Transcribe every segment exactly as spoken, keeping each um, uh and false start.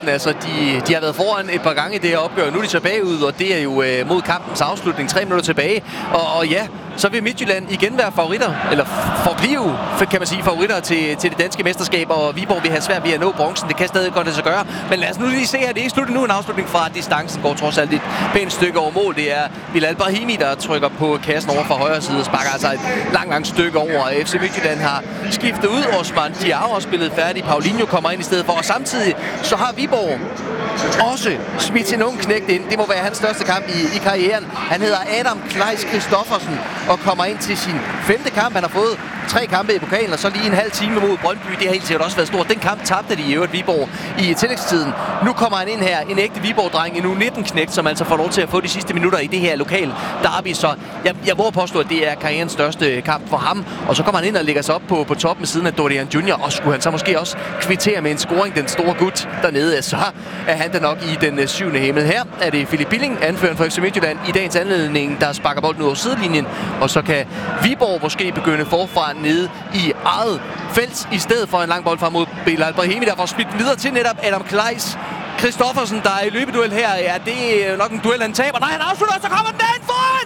Altså, de, de har været foran et par gange i det her opgør. Nu er de tilbage ud, og det er jo øh, mod kampens afslutning. Tre minutter tilbage. Og, og ja, så vil Midtjylland igen være favoritter. Eller forblive, kan man sige, favoritter til, til det danske mesterskab. Og Viborg vil have svært ved at nå bronzen. Det kan stadig godt lade sig gøre. Men lad os nu lige se her. Det er ikke slut nu. En afslutning fra distancen går trods alt et pænt stykke over mål. Det er Bilal Brahimi, der trykker på kassen over fra højre side og sparker altså et langt, langt stykke over. F C Midtjylland har skiftet ud. Osman Diao har spillet færdig. Paulinho kommer ind i stedet for. Og samtidig så har Viborg også smidt sin unge knægt ind. Det må være hans største kamp i, i karrieren. Han hedder Adam Kleis Christoffersen og kommer ind til sin femte kamp. Han har fået tre kampe i pokalen, og så lige en halv time mod Brøndby. Det har helt sikkert også været stort. Den kamp tabte de i øvrigt Viborg i tillægstiden. Nu kommer han ind her, en ægte Viborg-dreng, en U nitten-knægt, som altså får lov til at få de sidste minutter i det her lokale derby. Så jeg, jeg må påstå, at det er karrierens største kamp for ham. Og så kommer han ind og lægger sig op på, på toppen siden af Dorian Junior Og skulle han så måske også kvittere med en scoring, den store gut dernede, så er han da nok i den syvende himmel. Her er det Philip Billing, anføreren for F C Midtjylland, i dagens anledning, der sparker bolden ud over sidelinjen. Og så kan Viborg måske begynde forfra nede i eget felt, i stedet for en lang bold frem mod Bilal Brahimi, der får smidt videre til netop Adam Kleis Christoffersen, der er i løbeduel her. Ja, det er nok en duel, han taber. Nej, han afslutter, så kommer den derhen foran!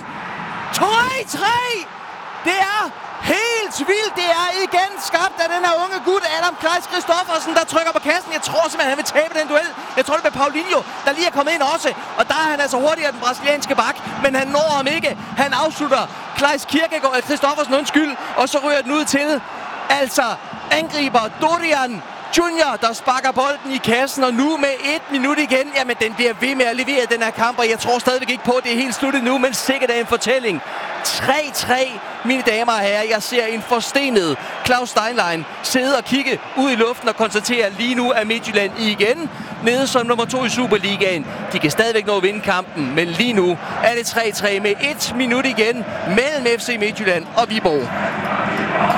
tre tre! Det er helt vildt. Det er igen skabt af den her unge gut, Adam Kleis Christoffersen, der trykker på kassen. Jeg tror simpelthen, han vil tabe den duel. Jeg tror, det er Paulinho, der lige er kommet ind også. Og der er han altså hurtigere, den brasilianske bak. Men han når ham ikke. Han afslutter Kleis Kirkegaard, Christoffersen, undskyld. Og så ryger den ud til, altså, angriber Dorian Junior, der sparker bolden i kassen, og nu med et minut igen, jamen den bliver ved med at levere den her kamp, og jeg tror stadigvæk ikke på, at det er helt sluttet nu, men sikkert er en fortælling. tre tre, mine damer og herrer, jeg ser en forstenet Claus Steinlein sidde og kigge ud i luften og konstatere, lige nu er Midtjylland igen nede som nummer to i Superligaen. De kan stadigvæk nå at vinde kampen, men lige nu er det tre tre med et minut igen mellem F C Midtjylland og Viborg.